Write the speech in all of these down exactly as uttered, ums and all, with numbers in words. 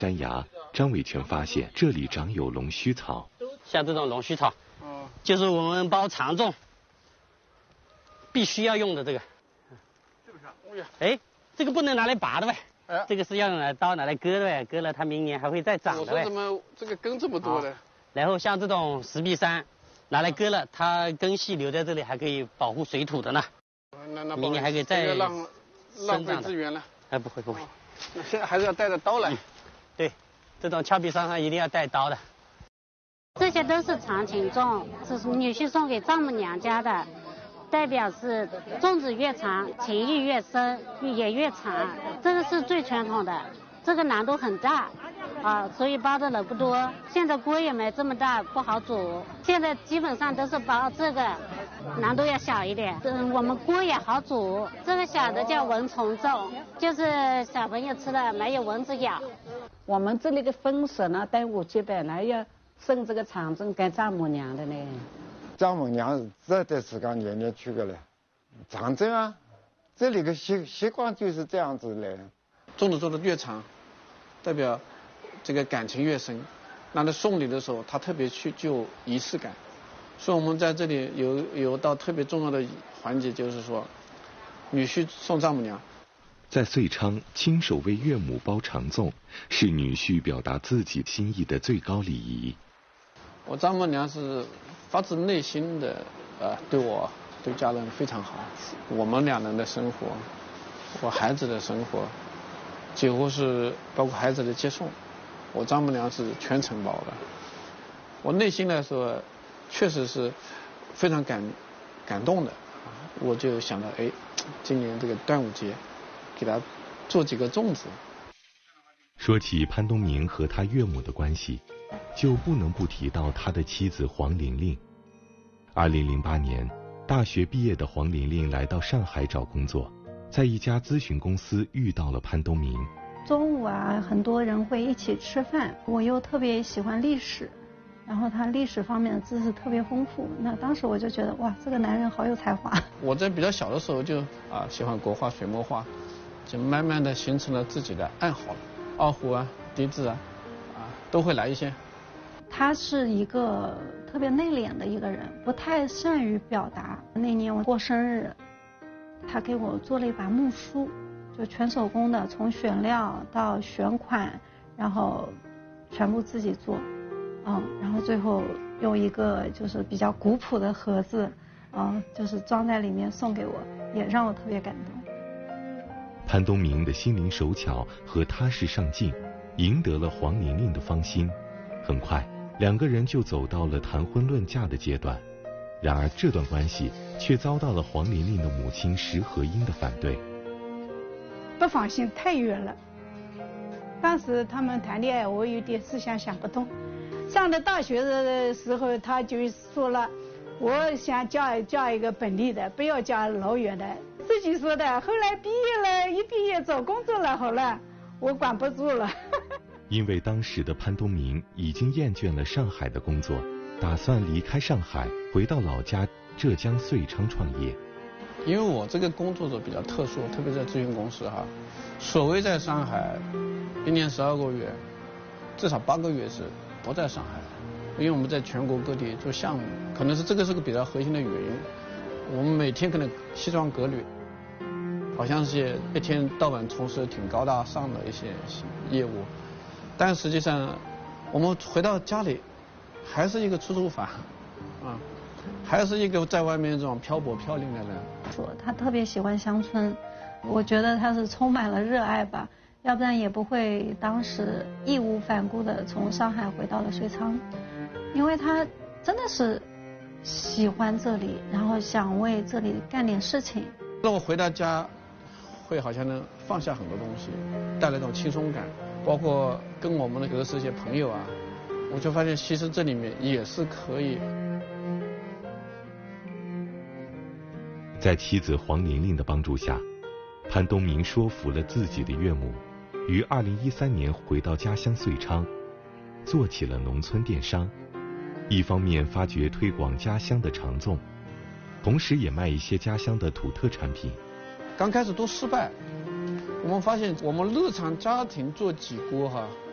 山崖，张伟全发现这里长有龙须草。 像这种龙须草，就是我们包长粽必须要用的这个。 是不是？ 哎，这个不能拿来拔的呗。 哎， 这个是要拿刀拿来割的呗，割了它明年还会再长的呗。 我说怎么这个根这么多呢？ 然后像这种石壁山，拿来割了，它根系留在这里还可以保护水土的呢。 那那明年还可以再这个浪浪费资源了。 哎，不会不会。 那现在还是要带着刀来。 嗯、对，这种峭壁山上一定要带刀的。 这些都是长情粽，是女婿送给丈母娘家的，代表是粽子越长，情谊越深，也越长。这个是最传统的，这个难度很大啊，所以包的人不多。现在锅也没这么大，不好煮。现在基本上都是包这个，难度要小一点。嗯，我们锅也好煮。这个小的叫蚊虫粽，就是小朋友吃的没有蚊子咬。 我们这里的风俗呢，端午节本来要送这个长粽给丈母娘的呢。 丈母娘这段时间年年去个嘞，长粽啊，这里的习习惯就是这样子嘞。 粽子做的越长，代表这个感情越深。那他送礼的时候，他特别去具有仪式感。所以我们在这里有有道特别重要的环节，就是说，女婿送丈母娘。 在遂昌，亲手为岳母包长粽，是女婿表达自己心意的最高礼仪。 我丈母娘是发自内心的，呃，对我、对家人非常好。我们两人的生活，我孩子的生活，几乎是包括孩子的接送，我丈母娘是全承包的。我内心来说，确实是非常感感动的。我就想到，哎，今年这个端午节，给他做几个粽子。 说起潘东明和他岳母的关系，就不能不提到他的妻子黄玲玲。二零零八年，大学毕业的黄玲玲来到上海找工作，在一家咨询公司遇到了潘东明。 中午啊，很多人会一起吃饭，我又特别喜欢历史，然后他历史方面的知识特别丰富，那当时我就觉得哇，这个男人好有才华。 我在比较小的时候就啊喜欢国画、水墨画，就慢慢的形成了自己的爱好，二胡啊、笛子啊，啊都会来一些。 他是一个特别内敛的一个人，不太善于表达。那年我过生日，他给我做了一把木梳，就全手工的，从选料到选款，然后全部自己做，嗯，然后最后用一个就是比较古朴的盒子，嗯，就是装在里面送给我，也让我特别感动。 潘东明的心灵手巧和踏实上进，赢得了黄玲玲的芳心。很快，两个人就走到了谈婚论嫁的阶段。然而，这段关系却遭到了黄玲玲的母亲石和英的反对。 不放心，太远了。当时他们谈恋爱，我有点思想想不通。上了大学的时候，他就说了，我想嫁嫁一个本地的，不要嫁老远的。自己说的。后来毕业了，一毕业找工作了，好了，我管不住了。 因为当时的潘东明已经厌倦了上海的工作，打算离开上海，回到老家浙江遂昌创业。 因为我这个工作者比较特殊，特别在咨询公司哈，所谓在上海，一年十二个月，至少八个月是不在上海的，因为我们在全国各地做项目，可能是这个是个比较核心的原因。我们每天可能西装革履，好像是一天到晚从事挺高大上的一些业务，但实际上我们回到家里还是一个出租房啊，还是一个在外面这种漂泊飘零的人。 说他特别喜欢乡村，我觉得他是充满了热爱吧，要不然也不会当时义无反顾的从上海回到了遂昌，因为他真的是喜欢这里，然后想为这里干点事情。 那我回到家会好像能放下很多东西，带来一种轻松感，包括跟我们的有的是一些朋友啊，我就发现其实这里面也是可以。 在妻子黄玲玲的帮助下，潘东明说服了自己的岳母，于二零一三年回到家乡遂昌，做起了农村电商。一方面发掘推广家乡的长粽，同时也卖一些家乡的土特产品。 刚开始都失败，我们发现我们日常家庭做几锅哈，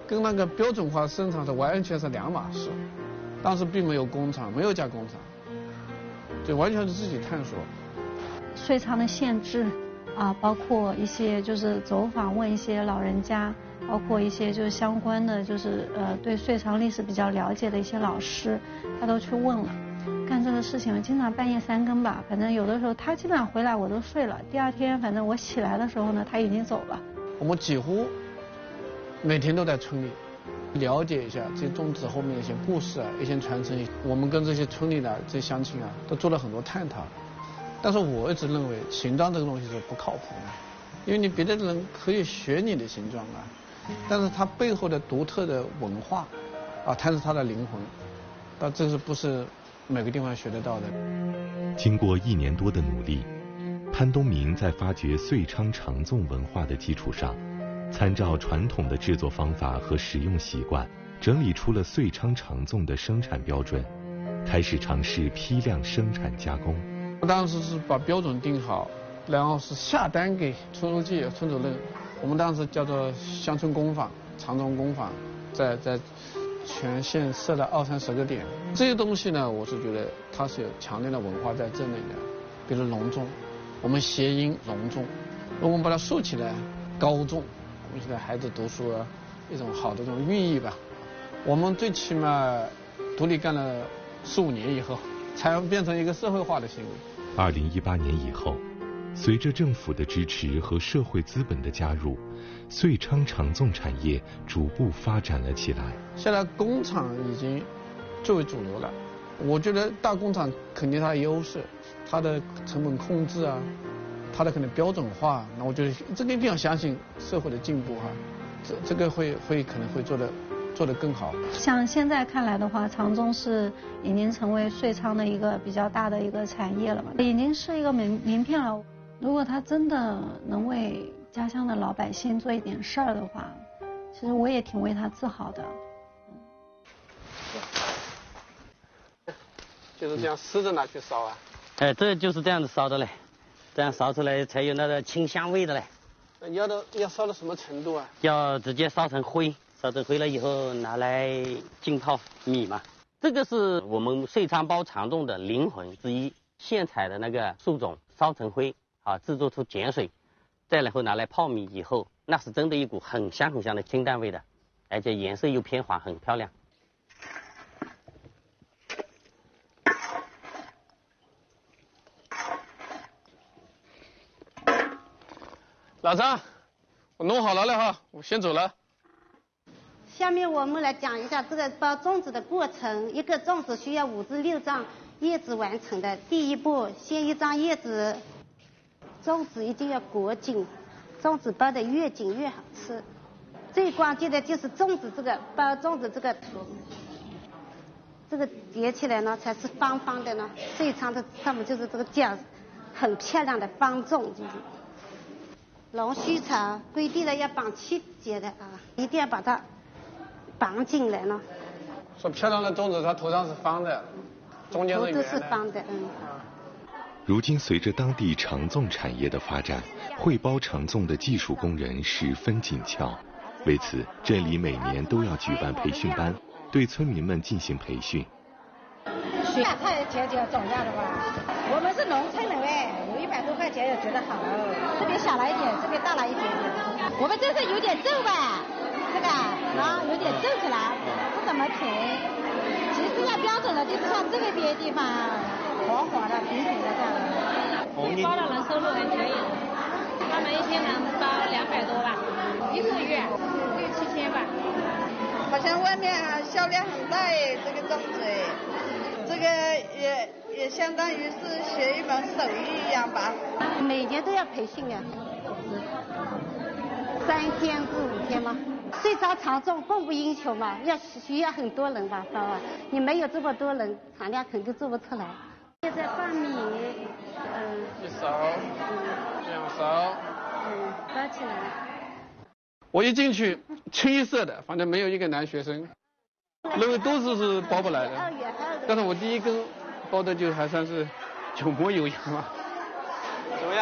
跟那个标准化生产是完全是两码事。当时并没有工厂，没有加工厂，就完全是自己探索。 税仓的限制啊，包括一些就是走访问一些老人家，包括一些就是相关的就是呃对税仓历史比较了解的一些老师，他都去问了。干这个事情经常半夜三更吧，反正有的时候他基本上回来我都睡了，第二天反正我起来的时候呢，他已经走了。 我们几乎每天都在村里了解一下这种植后面的一些故事啊，一些传承。我们跟这些村里的这些乡亲啊，都做了很多探讨。但是我一直认为形状这个东西是不靠谱的，因为你别的人可以学你的形状啊，但是它背后的独特的文化啊，它是它的灵魂，但这是不是每个地方学得到的。 经过一年多的努力，潘东明在发掘遂昌长粽文化的基础上，参照传统的制作方法和食用习惯，整理出了遂昌长粽的生产标准，开始尝试批量生产加工。 我当时是把标准定好，然后是下单给村书记、村主任。我们当时叫做乡村工坊、长粽工坊，在在全县设了二三十个点。这些东西呢，我是觉得它是有强烈的文化在这里的，比如隆重，我们谐音隆重，我们把它竖起来高重，我们现在孩子读书啊，一种好的这种寓意吧。我们最起码独立干了十五年以后，才变成一个社会化的行为。 二零一八年以后，随着政府的支持和社会资本的加入，遂昌长粽产业逐步发展了起来。 现在工厂已经最为主流了，我觉得大工厂肯定它的优势，它的成本控制啊，它的可能标准化，那我觉得这个一定要相信社会的进步哈、啊，这这个会会可能会做的做得更好。 像现在看来的话，长粽是已经成为遂昌的一个比较大的一个产业了嘛，已经是一个名名片了。如果他真的能为家乡的老百姓做一点事儿的话，其实我也挺为他自豪的。 就是这样湿着拿去烧啊？ 哎，这就是这样子烧的嘞，这样烧出来才有那个清香味的嘞。 你要的要烧到什么程度啊？ 要直接烧成灰。烧成灰了以后拿来浸泡米嘛，这个是我们遂昌包长粽的灵魂之一。现采的那个树种烧成灰啊，制作出碱水，再然后拿来泡米以后，那是真的一股很香很香的清淡味的，而且颜色又偏黄，很漂亮。 老张，我弄好了了哈，我先走了。 下面我们来讲一下这个包粽子的过程。一个粽子需要五至六张叶子完成的。第一步，先一张叶子，粽子一定要裹紧，粽子包得越紧越好吃。最关键的就是粽子这个包粽子这个图，这个叠起来呢才是方方的呢。遂昌的他们就是这个角很漂亮的方粽，就是。龙须草规定了要绑七节的啊，一定要把它绑紧来呢。 说漂亮的粽子，它头上是方的，中间是圆的。 头都是方的，嗯。 如今，随着当地长粽产业的发展，会包长粽的技术工人十分紧俏。为此，镇里每年都要举办培训班，对村民们进行培训。 大菜钱就要涨价的吧？我们是农村人哎，有一百多块钱也觉得好了。这边小了一点，这边大了一点。我们这是有点皱吧？这个啊，有点皱起来，不怎么平。其实要标准的，就是像这个边地方滑滑的、平平的这样的。 包的人收入还可以，他们一天能包两百多吧，一个月六七千吧。 好像外面销量很大哎，这个粽子哎，这个也也相当于是学一门手艺一样吧。 每年都要培训啊，三天至五天吗？遂昌长粽供不应求嘛，要需要很多人吧包啊，你没有这么多人，产量肯定做不出来。现在放米，嗯， 一勺，两勺， 嗯，包起来。 我一进去，清一色的，反正没有一个男学生，认为都是是包不来的。但是我第一根包的就还算是有模有样嘛。